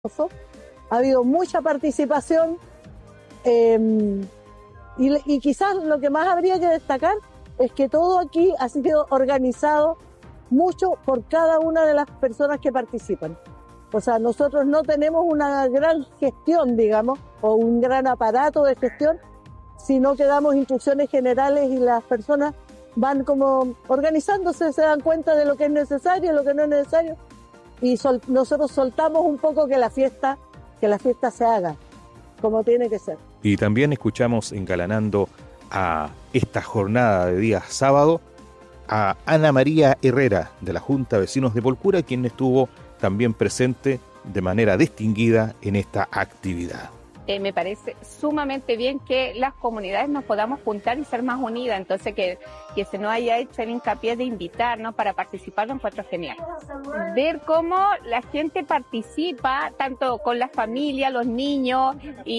Ha habido mucha participación y quizás lo que más habría que destacar es que todo aquí ha sido organizado mucho por cada una de las personas que participan. O sea, nosotros no tenemos una gran gestión, digamos, o un gran aparato de gestión, sino que damos instrucciones generales y las personas van como organizándose, se dan cuenta de lo que es necesario, lo que no es necesario, y nosotros soltamos un poco que la fiesta se haga como tiene que ser. Y también escuchamos engalanando a esta jornada de día sábado a Ana María Herrera de la Junta de Vecinos de Polcura, quien estuvo también presente de manera distinguida en esta actividad. Me parece sumamente bien que las comunidades nos podamos juntar y ser más unidas, entonces que se nos haya hecho el hincapié de invitarnos para participar lo encuentro genial. Ver cómo la gente participa, tanto con las familias, los niños,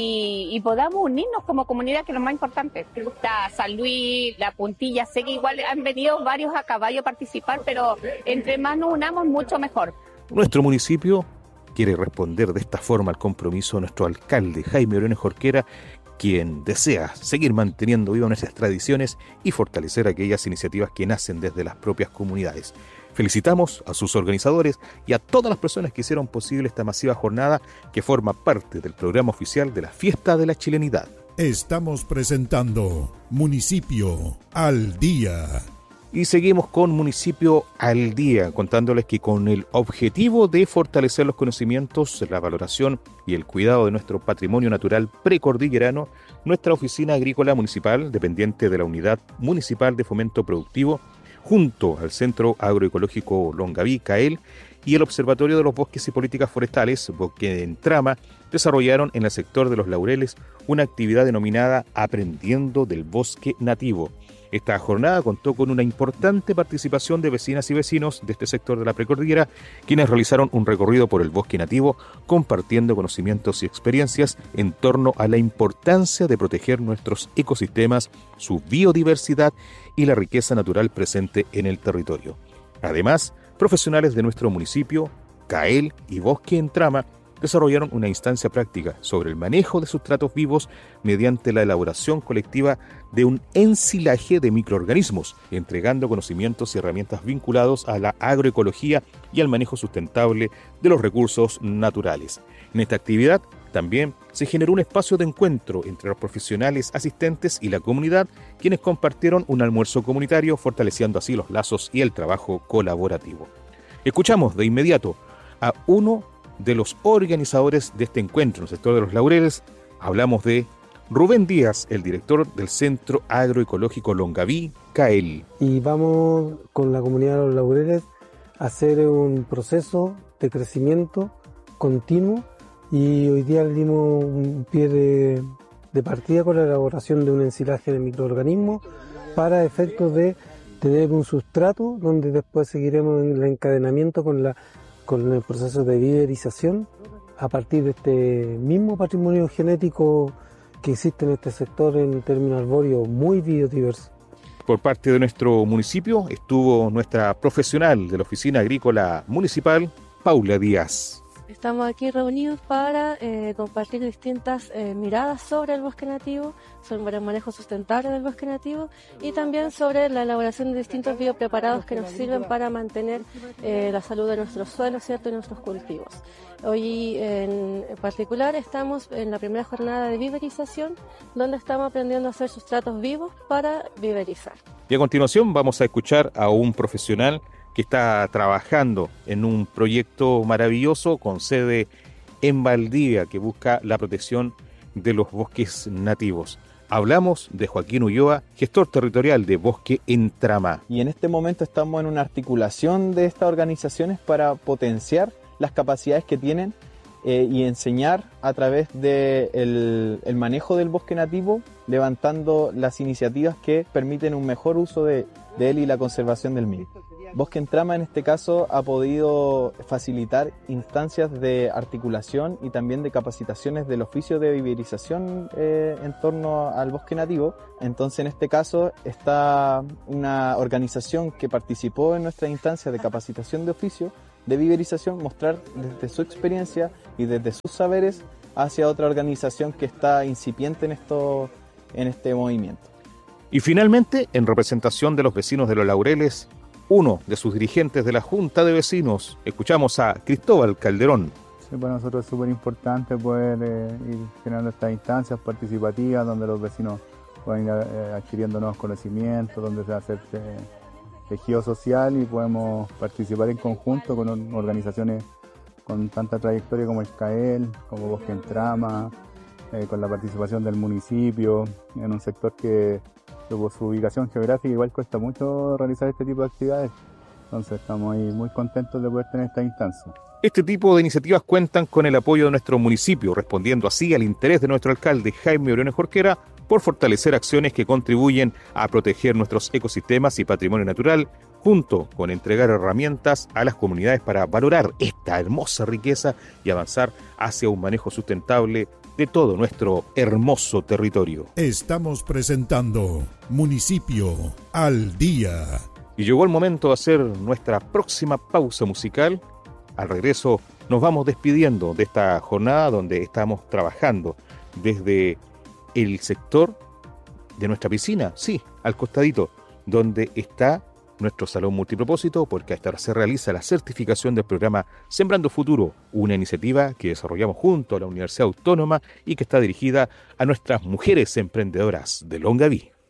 y podamos unirnos como comunidad, que es lo más importante. Está San Luis, La Puntilla, sé que igual han venido varios a caballo a participar, pero entre más nos unamos, mucho mejor. Nuestro municipio quiere responder de esta forma al compromiso de nuestro alcalde Jaime Oriones Jorquera, quien desea seguir manteniendo vivas nuestras tradiciones y fortalecer aquellas iniciativas que nacen desde las propias comunidades. Felicitamos a sus organizadores y a todas las personas que hicieron posible esta masiva jornada que forma parte del programa oficial de la Fiesta de la Chilenidad. Estamos presentando Municipio al Día. Y seguimos con Municipio al Día, contándoles que con el objetivo de fortalecer los conocimientos, la valoración y el cuidado de nuestro patrimonio natural precordillerano, nuestra Oficina Agrícola Municipal, dependiente de la Unidad Municipal de Fomento Productivo, junto al Centro Agroecológico Longaví, CAEL, y el Observatorio de los Bosques y Políticas Forestales, Bosque en Trama, desarrollaron en el sector de Los Laureles una actividad denominada Aprendiendo del Bosque Nativo. Esta jornada contó con una importante participación de vecinas y vecinos de este sector de la precordillera, quienes realizaron un recorrido por el bosque nativo, compartiendo conocimientos y experiencias en torno a la importancia de proteger nuestros ecosistemas, su biodiversidad y la riqueza natural presente en el territorio. Además, profesionales de nuestro municipio, CAEL y Bosque en Trama, desarrollaron una instancia práctica sobre el manejo de sustratos vivos mediante la elaboración colectiva de un ensilaje de microorganismos, entregando conocimientos y herramientas vinculados a la agroecología y al manejo sustentable de los recursos naturales. En esta actividad también se generó un espacio de encuentro entre los profesionales asistentes y la comunidad, quienes compartieron un almuerzo comunitario, fortaleciendo así los lazos y el trabajo colaborativo. Escuchamos de inmediato a uno de los organizadores de este encuentro en el sector de Los Laureles. Hablamos de Rubén Díaz, el director del Centro Agroecológico Longaví, CAEL. Y vamos con la comunidad de Los Laureles a hacer un proceso de crecimiento continuo, y hoy día le dimos un pie de partida con la elaboración de un ensilaje de microorganismos para efectos de tener un sustrato donde después seguiremos en el encadenamiento con el proceso de viverización a partir de este mismo patrimonio genético que existe en este sector en términos arbóreos muy biodiverso. Por parte de nuestro municipio estuvo nuestra profesional de la Oficina Agrícola Municipal, Paula Díaz. Estamos aquí reunidos para compartir distintas miradas sobre el bosque nativo, sobre el manejo sustentable del bosque nativo y también sobre la elaboración de distintos biopreparados que nos sirven para mantener la salud de nuestros suelos, ¿cierto?, y nuestros cultivos. Hoy en particular estamos en la primera jornada de viverización, donde estamos aprendiendo a hacer sustratos vivos para viverizar. Y a continuación vamos a escuchar a un profesional que está trabajando en un proyecto maravilloso con sede en Valdivia que busca la protección de los bosques nativos. Hablamos de Joaquín Ulloa, gestor territorial de Bosque en Trama. Y en este momento estamos en una articulación de estas organizaciones para potenciar las capacidades que tienen y enseñar a través del manejo del bosque nativo, levantando las iniciativas que permiten un mejor uso de él y la conservación del mismo. Bosque en Trama en este caso ha podido facilitar instancias de articulación y también de capacitaciones del oficio de viverización en torno al bosque nativo. Entonces en este caso está una organización que participó en nuestra instancia de capacitación de oficio de viverización, mostrar desde su experiencia y desde sus saberes hacia otra organización que está incipiente en este movimiento. Y finalmente, en representación de los vecinos de Los Laureles, uno de sus dirigentes de la Junta de Vecinos, escuchamos a Cristóbal Calderón. Sí, para nosotros es súper importante poder ir generando estas instancias participativas donde los vecinos pueden ir adquiriendo nuevos conocimientos, donde se hace tejido social y podemos participar en conjunto con organizaciones con tanta trayectoria como el CAEL, como Bosque en Trama, con la participación del municipio, en un sector que por su ubicación geográfica igual cuesta mucho realizar este tipo de actividades. Entonces estamos ahí muy contentos de poder tener esta instancia. Este tipo de iniciativas cuentan con el apoyo de nuestro municipio, respondiendo así al interés de nuestro alcalde Jaime Briones Jorquera por fortalecer acciones que contribuyen a proteger nuestros ecosistemas y patrimonio natural, junto con entregar herramientas a las comunidades para valorar esta hermosa riqueza y avanzar hacia un manejo sustentable de todo nuestro hermoso territorio. Estamos presentando Municipio al Día. Y llegó el momento de hacer nuestra próxima pausa musical. Al regreso nos vamos despidiendo de esta jornada donde estamos trabajando desde el sector de nuestra piscina, sí, al costadito, donde está nuestro salón multipropósito, porque a esta hora se realiza la certificación del programa Sembrando Futuro, una iniciativa que desarrollamos junto a la Universidad Autónoma y que está dirigida a nuestras mujeres emprendedoras de Longaví.